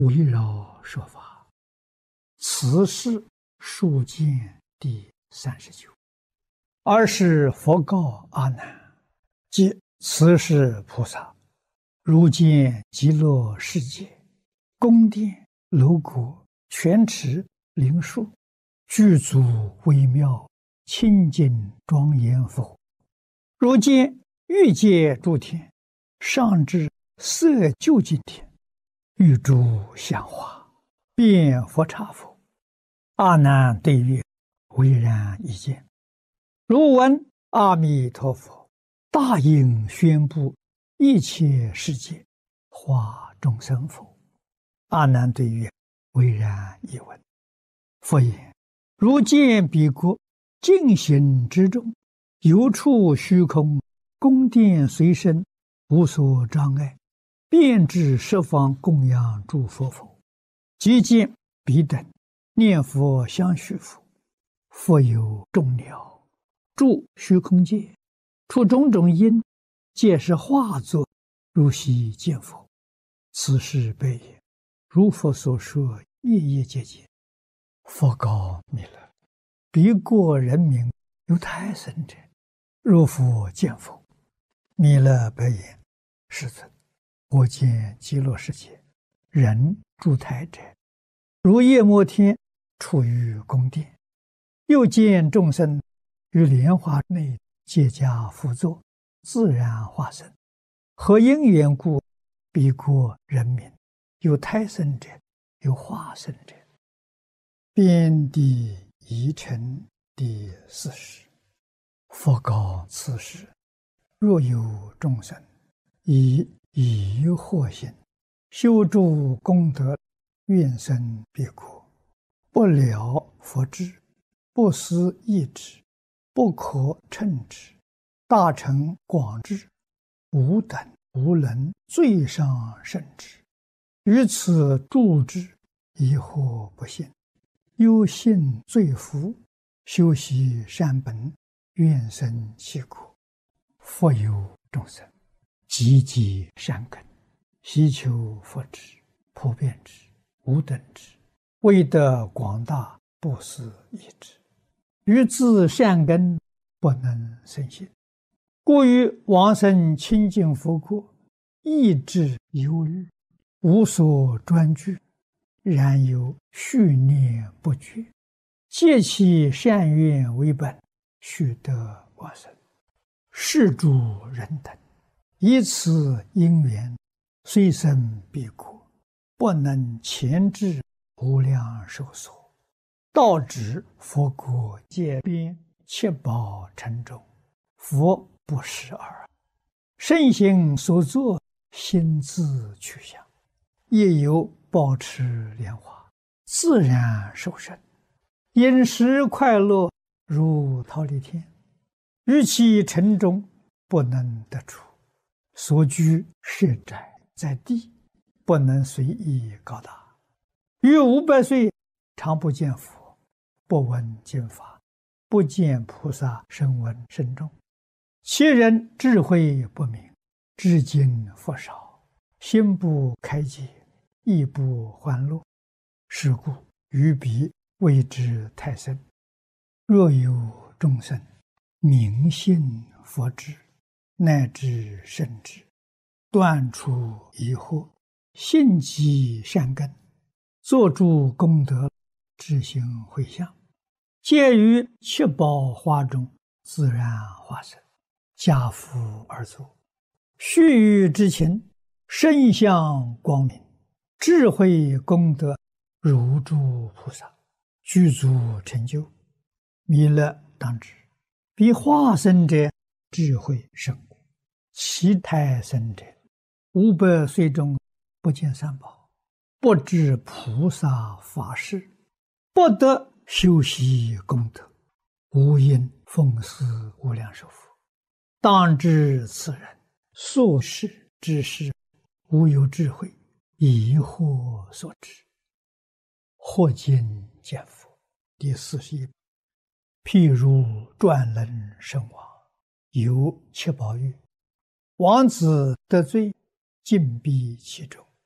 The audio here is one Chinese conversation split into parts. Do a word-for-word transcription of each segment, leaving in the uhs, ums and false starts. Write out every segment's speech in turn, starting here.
围绕说法。此是述见第三十九。尔时佛告阿难：即此是菩萨，如见极乐世界，宫殿楼阁、泉池灵树，具足微妙，清净庄严否？如见欲界诸天，上至色究竟天，欲诸香花，遍佛刹否？阿难对曰：唯然一见。如闻阿弥陀佛大应宣布一切世界化众生否？阿难对曰：唯然一闻。佛言：如见彼国净行之中，有处虚空，宫殿随身，无所障碍，遍至十方供养诸佛否？即见彼等念佛相续佛，佛有众鸟住虚空界，出种种因，皆是化作，如悉见佛。此是悲也。如佛所说，夜夜皆见。佛告弥勒：彼国人民有胎生者，若复见否？弥勒白言：世尊，我见极乐世界人住胎者，如夜摩天处于宫殿，又见众生于莲花内皆加趺坐，自然化身。何因缘故？彼国人民有胎生者，有化身者。遍地疑尘第四十。佛告此时：若有众生以疑惑心修诸功德，愿生彼国，不了佛智，不思议之，不可称之，大乘广智，无等无能最上甚至，于此住之，疑惑不信，忧信罪福，修习善本，愿生其国。佛有众生积极善根，希求佛智，普遍之，无等之，为得广大，不思议之，于自善根不能生信，故于往生清净佛国，意志忧虑，无所专具，然有续念不绝，借其善愿为本，须得往生。是诸人等以此因缘，虽生彼国，不能前至无量寿所，到指佛国界边，七宝城中，佛不识耳。身行所作，心自去向，亦有保持莲花，自然受生，饮食快乐，如忉利天。于其城中不能得出，所居设宅在地，不能随意高大。于五百岁常不见佛，不闻经法，不见菩萨声闻甚众。其人智慧不明，至今佛少，心不开解，亦不欢乐。是故于彼谓之胎生。若有众生明信佛智，乃至圣智，断除疑惑，信积善根，作诸功德，知行回向，皆于七宝花中自然化身，家父而坐，须臾之情，身相光明，智慧功德如诸菩萨，具足成就。弥勒当知，彼化身者智慧甚广，其胎生者五百岁中不见三宝，不知菩萨法事，不得修习功德，无因奉事无量寿佛。当知此人所事之事，无有智慧，疑惑所致。或今见佛第四十一。譬如转轮圣王，有七宝玉，王子得罪，禁闭其中，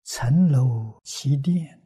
层楼起殿，